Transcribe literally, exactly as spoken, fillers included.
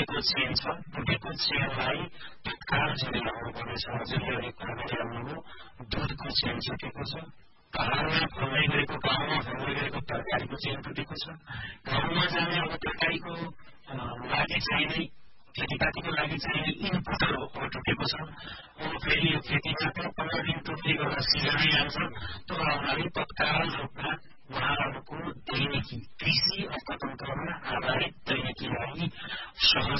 chain छ टुटेको चेनलाई तत्काल जोडी लगाउनु पर्नेछ हजुरले अघि कुरा गरिहाल्नुभयो दुधको चेन छुटेको छ घरमा फल्दै गरेको गाउँमा फल्दै गरेको तरकारीको चेन टुटेको छ गाउँमा जाने अब तरकारीको लागि चाहिने खेतीपातीको लागि चाहिने इनपुटहरू टुटेको छ अब फेरि यो खेती मात्र पन्ध्र दिन टुट्दै गर्दा सिजनै जान्छ त्यो हुनाले तत्काल रूपमा उहाँहरूको दैनिकी कृषि अर्थतन्त्रमा आधारित दैनिकीलाई सहज